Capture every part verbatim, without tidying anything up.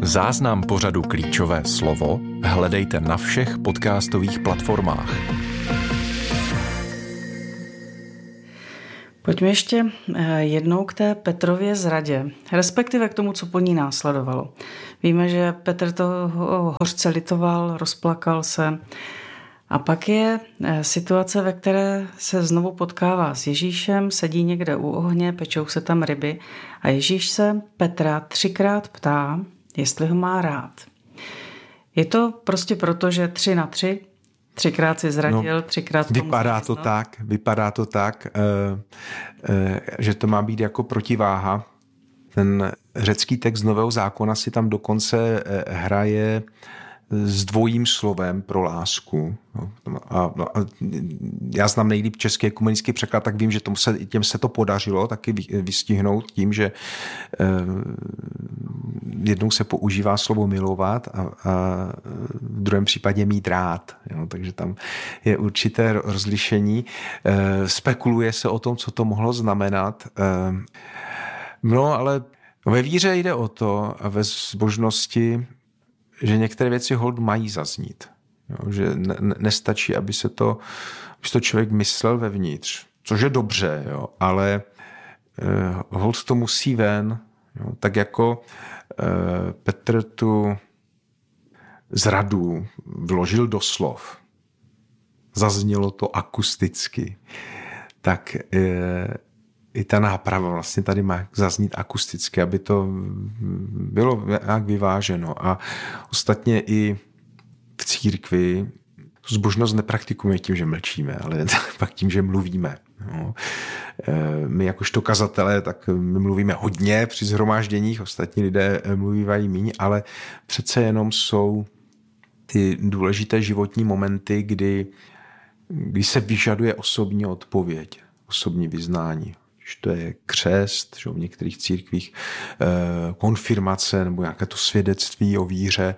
Záznam pořadu Klíčové slovo hledejte na všech podcastových platformách. Pojďme ještě jednou k té Petrově zradě, respektive k tomu, co po ní následovalo. Víme, že Petr to hořce litoval, rozplakal se. A pak je situace, ve které se znovu potkává s Ježíšem, sedí někde u ohně, pečou se tam ryby a Ježíš se Petra třikrát ptá, jestli ho má rád. Je to prostě proto, že tři na tři, třikrát si zradil, no, třikrát... Vypadá to tak, vypadá to tak, že to má být jako protiváha. Ten řecký text Nového zákona si tam dokonce hraje s dvojím slovem pro lásku. A, a já znám nejlíp český ekumenický překlad, tak vím, že tomu se, těm se to podařilo taky vystihnout tím, že eh, jednou se používá slovo milovat a, a v druhém případě mít rád. Jo, takže tam je určité rozlišení. Eh, spekuluje se o tom, co to mohlo znamenat. Eh, no, ale ve víře jde o to a ve zbožnosti, že některé věci hold mají zaznít. Jo, že ne, nestačí, aby se to, aby se to člověk myslel vevnitř, což je dobře, jo, ale eh, hold to musí ven. Jo, tak jako eh, Petr tu zradu vložil do slov, zaznělo to akusticky, tak eh, i ta náprava vlastně tady má zaznít akusticky, aby to bylo nějak vyváženo. A ostatně i v církvi zbožnost nepraktikujeme tím, že mlčíme, ale pak tím, že mluvíme. No. My jakožto kazatelé, tak my mluvíme hodně při shromážděních, ostatní lidé mluvívají míň, ale přece jenom jsou ty důležité životní momenty, kdy, kdy se vyžaduje osobní odpověď, osobní vyznání. Když to je křest, že v některých církvích konfirmace nebo nějaké to svědectví o víře,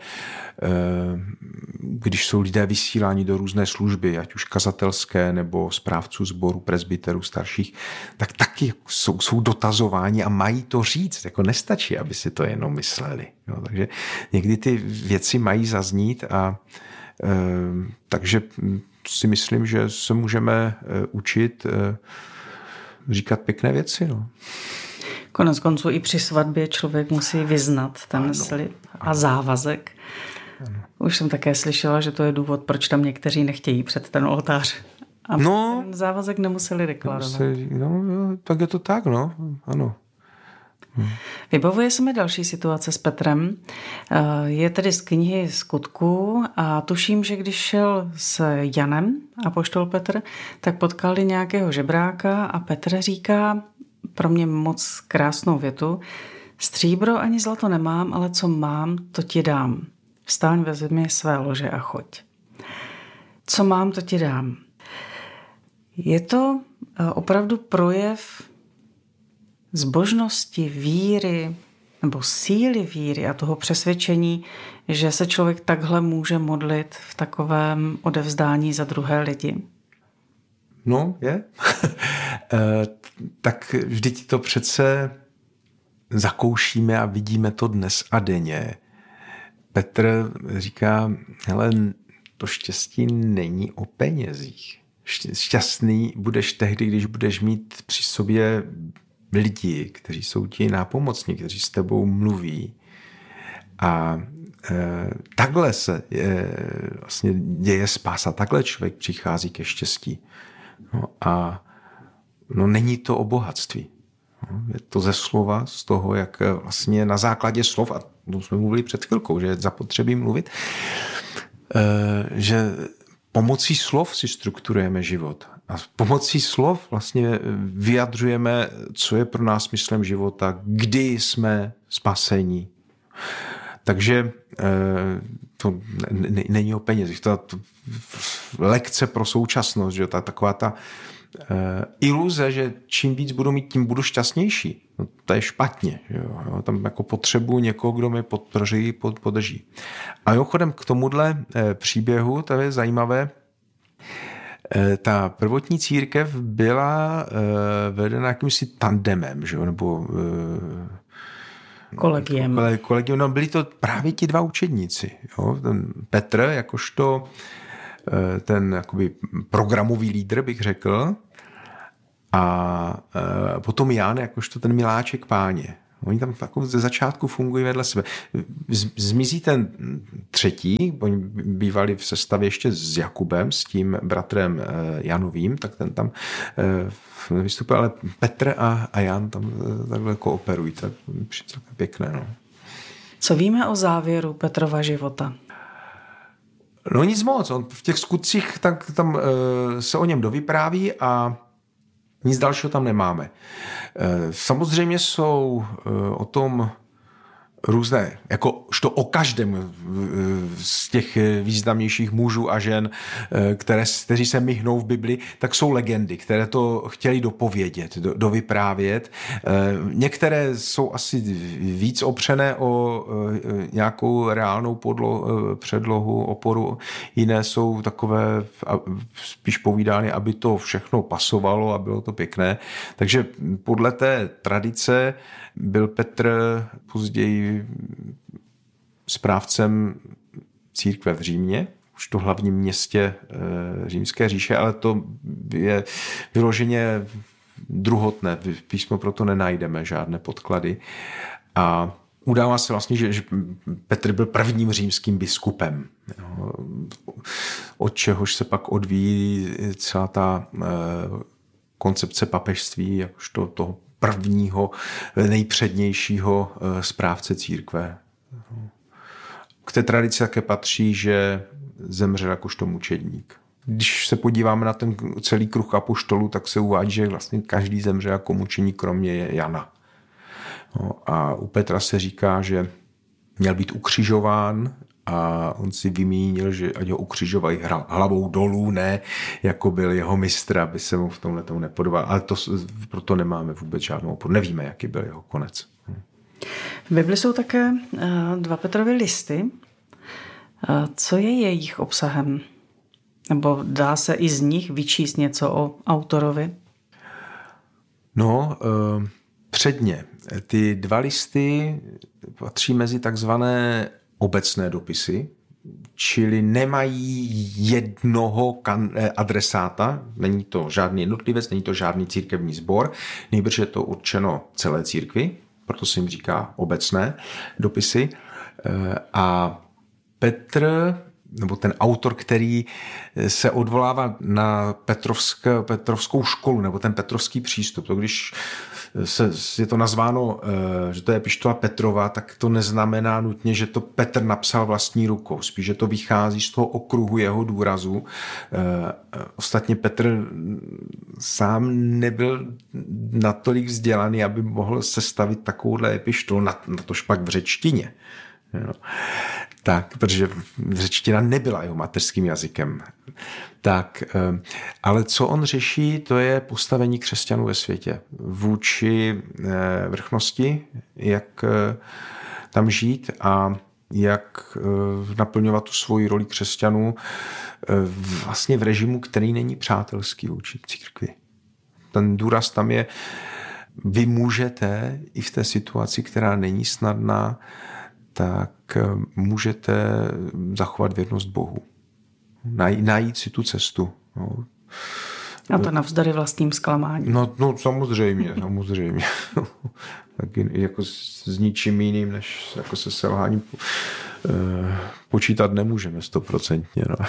když jsou lidé vysíláni do různé služby, ať už kazatelské nebo správců sboru, presbyterů, starších, tak taky jsou, jsou dotazováni a mají to říct. Jako nestačí, aby si to jenom mysleli. Jo, takže někdy ty věci mají zaznít a takže si myslím, že se můžeme učit říkat pěkné věci. No. Konec konců i při svatbě člověk musí vyznat ten slib a závazek. Ano. Už jsem také slyšela, že to je důvod, proč tam někteří nechtějí před ten oltář. A no, ten závazek nemuseli deklarovat. Nemuseli, no, tak je to tak, no. Ano. Hmm. Vybavuje se mi další situace s Petrem. Je tedy z knihy Skutků a tuším, že když šel s Janem, apoštol Petr, tak potkali nějakého žebráka a Petr říká pro mě moc krásnou větu: stříbro ani zlato nemám, ale co mám, to ti dám. Vstaň, vezmi své lože a choď. Co mám, to ti dám. Je to opravdu projev zbožnosti, víry nebo síly víry a toho přesvědčení, že se člověk takhle může modlit v takovém odevzdání za druhé lidi? No, je. Tak vždyť to přece zakoušíme a vidíme to dnes a denně. Petr říká, hele, to štěstí není o penězích. Šťastný budeš tehdy, když budeš mít při sobě lidi, kteří jsou ti nápomocní, kteří s tebou mluví. A e, takhle se e, vlastně děje spása, takhle člověk přichází ke štěstí. No a no, není to o bohatství. No, je to ze slova, z toho, jak vlastně na základě slov, a to jsme mluvili před chvilkou, že je zapotřebí mluvit, e, že pomocí slov si strukturujeme život. A pomocí slov vlastně vyjadřujeme, co je pro nás smyslem života, kdy jsme spasení. Takže to není o penězích. To, to lekce pro současnost, že ta taková ta iluze, že čím víc budu mít, tím budu šťastnější. No, to je špatně. Jo. Tam jako potřebuji někoho, kdo mě podpoří, pod, podrží. A mimochodem k tomuhle příběhu, to je zajímavé, ta prvotní církev byla vedena jakýmsi tandemem, že? Nebo kolegiem. kolegiem. No, byli to právě ti dva učedníci. Jo? Ten Petr, jakožto ten jakoby programový lídr, bych řekl, a potom Jan, jakožto ten miláček Páně. Oni tam jako ze začátku fungují vedle sebe. Zmizí ten třetí, oni bývali v sestavě ještě s Jakubem, s tím bratrem Janovým, tak ten tam vystupuje, ale Petr a, a Jan tam takhle kooperují. Tak je pěkné. No. Co víme o závěru Petrova života? No nic moc. On v těch skutcích tak tam se o něm dovypráví a nic dalšího tam nemáme. Samozřejmě jsou o tom různé, jako što o každém z těch významnějších mužů a žen, které, kteří se myhnou v Bibli, tak jsou legendy, které to chtěli dopovědět, do, dovyprávět. Některé jsou asi víc opřené o nějakou reálnou podlo, předlohu, oporu, jiné jsou takové spíš povídány, aby to všechno pasovalo a bylo to pěkné. Takže podle té tradice byl Petr později správcem církve v Římě, už to hlavním městě Římské říše, ale to je vyloženě druhotné. V písmu proto nenajdeme žádné podklady. A udává se vlastně, že, že Petr byl prvním římským biskupem, od čehož se pak odvíjí celá ta koncepce papežství, jakožto toho prvního, nejpřednějšího správce církve. K té tradici také patří, že zemřel jakožto mučedník. Když se podíváme na ten celý kruh apoštolů, tak se uvádí, že vlastně každý zemřel jako mučedník, kromě Jana. No, a u Petra se říká, že měl být ukřižován a on si vymínil, že ať ho ukřižovají hlavou dolů, ne jako byl jeho mistr, aby se mu v tomhle tomu nepodobal. Ale to, proto nemáme vůbec žádnou oporu. Nevíme, jaký byl jeho konec. V Bibli jsou také dva Petrovy listy. Co je jejich obsahem? Nebo dá se i z nich vyčíst něco o autorovi? No, předně. Ty dva listy patří mezi takzvané obecné dopisy, čili nemají jednoho adresáta, není to žádný jednotlivec, není to žádný církevní sbor, nejbrž je to určeno celé církvi, proto se jim říká obecné dopisy. A Petr, nebo ten autor, který se odvolává na Petrovsk, Petrovskou školu, nebo ten petrovský přístup, to když se, je to nazváno, že to je epištola Petrova, tak to neznamená nutně, že to Petr napsal vlastní rukou. Spíš, že to vychází z toho okruhu jeho důrazu. Ostatně Petr sám nebyl natolik vzdělaný, aby mohl sestavit takovouhle epištolu, na, na tož pak v řečtině. Jo. Tak, protože řečtina nebyla jeho mateřským jazykem. Tak, ale co on řeší, to je postavení křesťanů ve světě vůči vrchnosti, jak tam žít a jak naplňovat tu svoji roli křesťanů vlastně v režimu, který není přátelský vůči církvi. Ten důraz tam je, vy můžete i v té situaci, která není snadná, tak můžete zachovat věrnost Bohu. Najít si tu cestu. No. A to navzdory vlastním zklamáním. No, no samozřejmě, samozřejmě. Tak jako s ničím jiným, než jako se selháním počítat nemůžeme stoprocentně. No.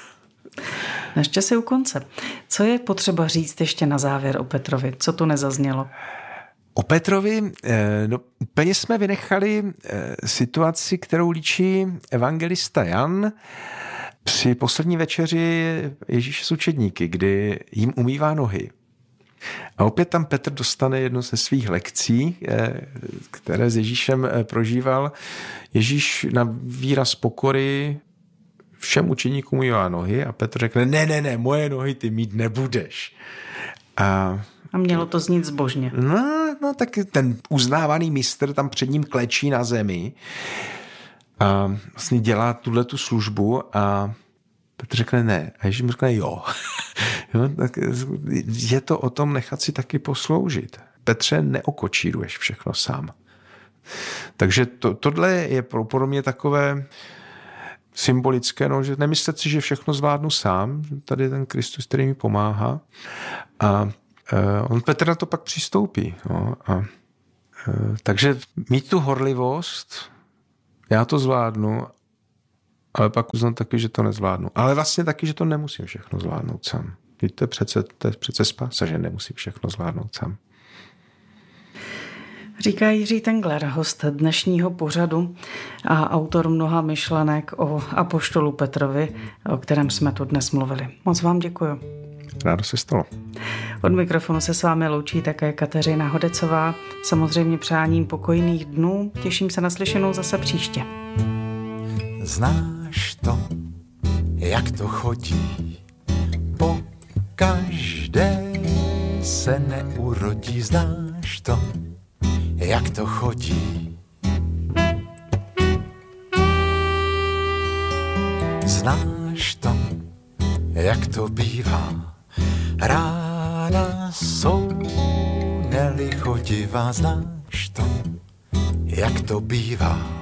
Ještě si u konce. Co je potřeba říct ještě na závěr o Petrovi? Co tu nezaznělo? O Petrovi, no, úplně jsme vynechali situaci, kterou líčí evangelista Jan při poslední večeři Ježíše s učedníky, kdy jim umývá nohy. A opět tam Petr dostane jednu ze svých lekcí, které s Ježíšem prožíval. Ježíš na výraz pokory všem učedníkům umývá nohy a Petr řekne, ne, ne, ne, moje nohy ty mít nebudeš. A A mělo to znít zbožně. No, no, tak ten uznávaný mistr tam před ním klečí na zemi a vlastně dělá tuhletu službu a Petr řekne ne. A Ježíš mu řekne jo. Jo, tak je to o tom nechat si taky posloužit. Petře, neokočíruješ všechno sám. Takže to, tohle je pro, pro mě takové symbolické, no, že nemyslet si, že všechno zvládnu sám, že tady ten Kristus, který mi pomáhá. A uh, on Petr na to pak přistoupí. No, a, uh, takže mít tu horlivost, já to zvládnu, ale pak uznat taky, že to nezvládnu. Ale vlastně taky, že to nemusím všechno zvládnout sám. To je přece, to je přece spása, že nemusím všechno zvládnout sám. Říká Jiří Tengler, host dnešního pořadu a autor mnoha myšlenek o apoštolu Petrovi, o kterém jsme tu dnes mluvili. Moc vám děkuju. Rádo se stalo. Od mikrofonu se s vámi loučí také Kateřina Hodecová. Samozřejmě přáním pokojných dnů. Těším se na slyšenou zase příště. Znáš to, jak to chodí, po každé se neurodí. Znáš to, jak to chodí. Znáš to, jak to bývá, rána jsou nelichodivá. Znáš to, jak to bývá.